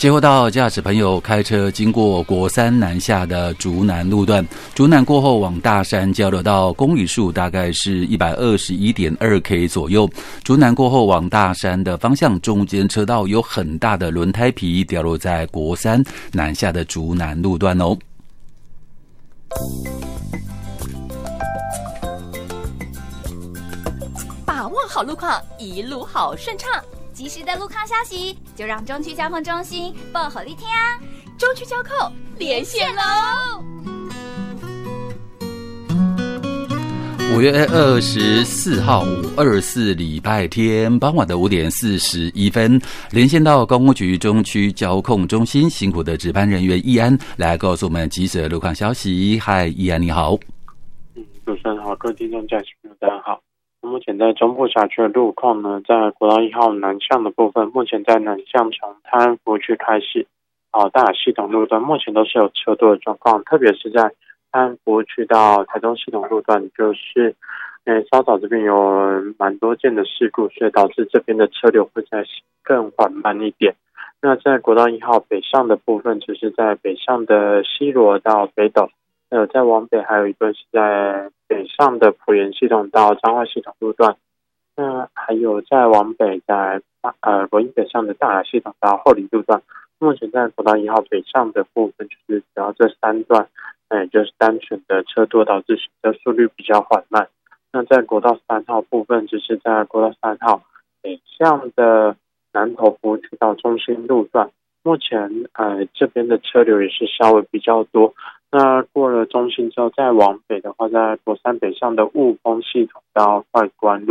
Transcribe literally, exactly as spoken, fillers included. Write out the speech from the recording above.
结合到驾驶朋友开车经过国三南下的竹南路段，竹南过后往大山交流道公里数大概是 一百二十一点二 K 左右。竹南过后往大山的方向，中间车道有很大的轮胎皮掉落在国三南下的竹南路段哦。 把握好路况，一路好顺畅。及时的路况消息，就让中区交通中心报好利听啊！中区交控连线喽！ 五月二十四号五二四礼拜天傍晚的五点四十一分，连线到公务局中区交控中心，辛苦的值班人员易安来告诉我们及时的路况消息。嗨，易安你好。 嗯，主持人好，各位听众、驾驶朋友大家好。目前在中部辖区的路况呢，在国道一号南向的部分，目前在南向从泰安服务区开始，哦，大雅系统路段目前都是有车多的状况，特别是在泰安服务区到台中系统路段，就是，呃，稍早这边有蛮多件的事故，所以导致这边的车流会再更缓慢一点。那在国道一号北上的部分，就是在北上的西螺到北斗。呃，在往北还有一段是在北上的埔盐系统到彰化系统路段，那还有在往北在呃罗营北上的大雅系统到后里路段。目前在国道一号北上的部分，就是主要这三段，呃，就是单纯的车多导致行车速率比较缓慢。那在国道三号部分，就是在国道三号北向的南投服务区到中心路段，目前呃这边的车流也是稍微比较多。那过了中心之后，再往北的话，在国三北上的雾峰系统到外关路